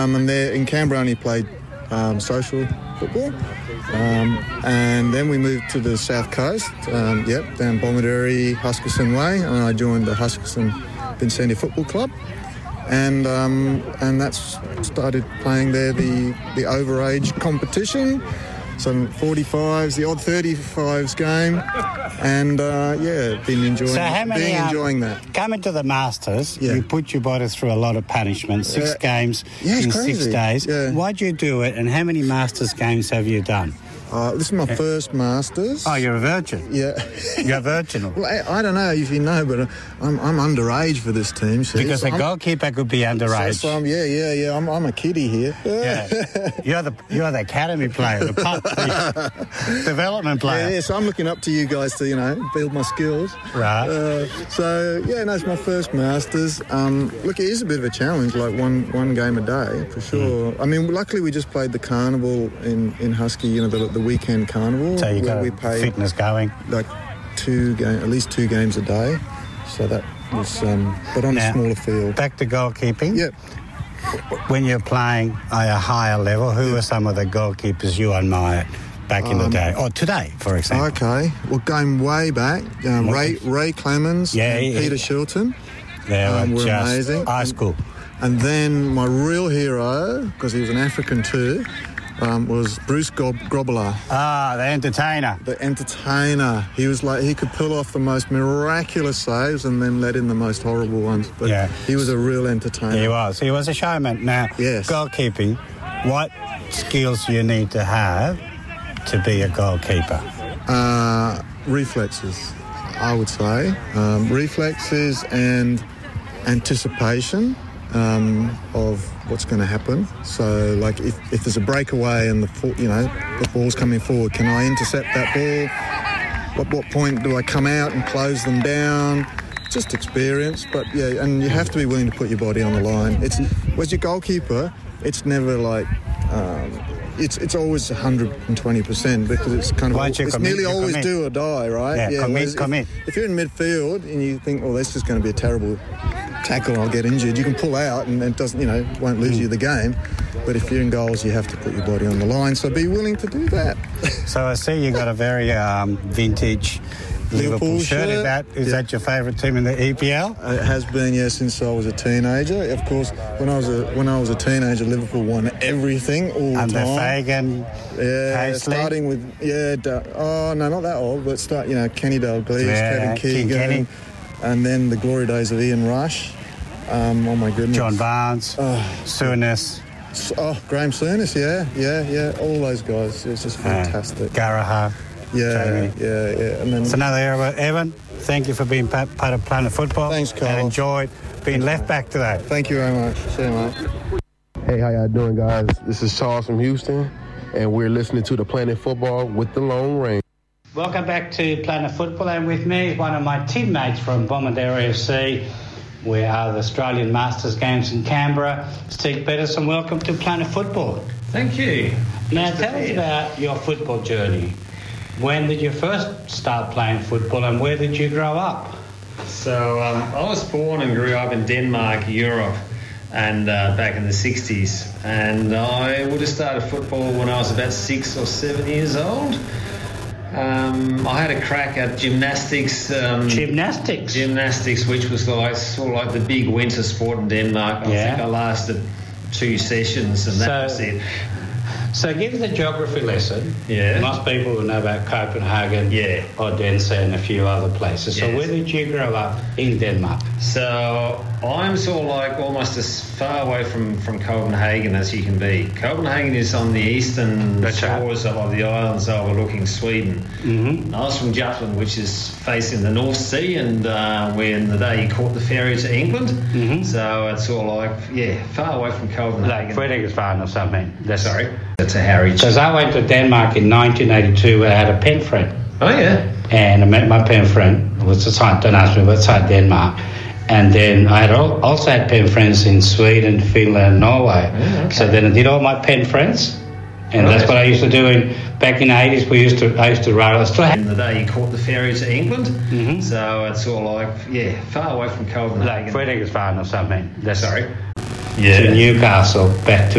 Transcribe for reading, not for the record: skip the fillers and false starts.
And there in Canberra I only played social football. And then we moved to the South Coast, down Bomaderry, Huskisson Way, and I joined the Huskisson Vincentia Football Club. And that's started playing there the overage competition, some 45s, the odd 35s game, and been enjoying that. Coming to the Masters, you put your body through a lot of punishment, 6 games in 6 days. Yeah. Why'd you do it, and how many Masters games have you done? This is my first Masters. Oh, you're a virgin. Yeah. You're a virgin. Well, I don't know if you know, but I'm underage for this team. See? Because a goalkeeper could be underage. So I'm a kiddie here. Yeah. You're the academy player, the development player. Yeah, so I'm looking up to you guys to, build my skills. Right. It's my first Masters. Look, it is a bit of a challenge, like one game a day, for sure. I mean, luckily we just played the carnival in Husky, the weekend carnival. So you got we paid fitness going. Like at least 2 games a day. So that was, but on a smaller field. Back to goalkeeping. Yep. When you're playing at a higher level, who are some of the goalkeepers you admired back in the day, or today, for example? Okay. Well, going way back, Ray Clemens, and Peter Shilton. They were just amazing. High school. And then my real hero, because he was an African too, was Bruce Grobbelaar. Ah, the entertainer. The entertainer. He was he could pull off the most miraculous saves and then let in the most horrible ones. But he was a real entertainer. He was. He was a showman. Now, goalkeeping, what skills do you need to have to be a goalkeeper? Reflexes, I would say. Reflexes and anticipation of what's going to happen. So, like, if there's a breakaway and the ball's coming forward, can I intercept that ball? What point do I come out and close them down? Just experience, but and you have to be willing to put your body on the line. As your goalkeeper, it's never like it's always 120% because it's kind of it's nearly always do or die, right? Yeah, commit. If you're in midfield and you think, oh, this is going to be a terrible tackle, I'll get injured, you can pull out and it doesn't, won't lose you the game. But if you're in goals, you have to put your body on the line. So be willing to do that. So I see you got a very vintage Liverpool shirt. Is that your favourite team in the EPL? It has been, since I was a teenager. Of course, when I was a teenager, Liverpool won everything all the time. Under Fagan, Paisley. Starting with not that old, but Kenny Dalglish, Kevin Keegan, and then the glory days of Ian Rush. Oh my goodness, John Barnes, Souness. Graham Souness, all those guys. It's just fantastic. Garaha. Yeah. And then it's another era. Evan, thank you for being part of Planet Football. Thanks, Carl. And enjoyed being left back today. Thank you very much. See you, mate. Hey, how y'all doing, guys? This is Charles from Houston, and we're listening to the Planet Football with the Long Range. Welcome back to Planet Football, and with me is one of my teammates from Bomaderry FC. We are the Australian Masters Games in Canberra. Steve Pedersen, welcome to Planet Football. Thank you. Now, tell us about your football journey. When did you first start playing football and where did you grow up? So I was born and grew up in Denmark, Europe, and back in the 60s. And I would have started football when I was about 6 or 7 years old. I had a crack at gymnastics. Gymnastics, which was sort of like the big winter sport in Denmark. I think I lasted 2 sessions and that was it. So give us a geography lesson. Yeah. Most people will know about Copenhagen, Odense and a few other places. So where did you grow up in Denmark? So I'm sort of like almost as far away from Copenhagen as you can be. Copenhagen is on the eastern shores of the islands overlooking Sweden. Mm-hmm. I was from Jutland, which is facing the North Sea, and we're in the day you caught the ferry to England. Mm-hmm. So it's sort of like, far away from Copenhagen. Like Frederikshavn or something. Sorry. To Harwich. Because I went to Denmark in 1982 where I had a pen friend. Oh, yeah. And I met my pen friend. Don't ask me what side Denmark. And then I had also had pen friends in Sweden, Finland, Norway. Oh, okay. So then I did all my pen friends. And that's what I used to do back in the 80s. I used to ride. In the day you caught the ferry to England. Mm-hmm. So it's all like, far away from Copenhagen. Like Frederikshavn or something. Sorry. to Newcastle, back to